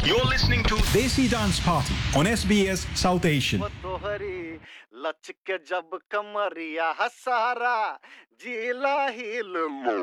You're listening to Desi Dance Party on SBS South Asian. वो तोहरी लचके जब कमरिया हसारा जिला हिल